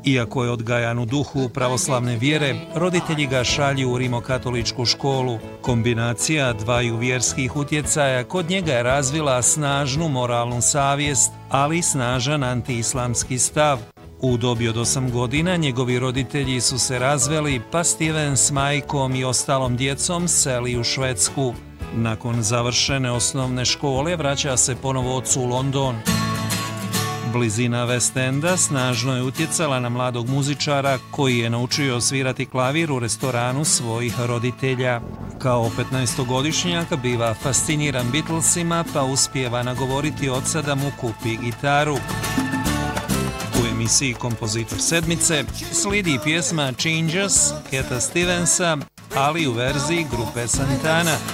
Iako je odgajan u duhu pravoslavne vjere, roditelji ga šalju u rimokatoličku školu. Kombinacija dvaju vjerskih utjecaja kod njega je razvila snažnu moralnu savjest, ali i snažan antiislamski stav. U dobi od 8 godina njegovi roditelji su se razveli, pa Steven s majkom i ostalom djecom seli u Švedsku. Nakon završene osnovne škole vraća se ponovo ocu u London. Blizina West Enda snažno je utjecala na mladog muzičara koji je naučio svirati klavir u restoranu svojih roditelja. Kao 15-godišnjak biva fasciniran Beatlesima pa uspijeva nagovoriti oca da mu kupi gitaru. U emisiji Kompozitor sedmice slijedi pjesma Changes Cata Stevensa, ali u verziji grupe Santana.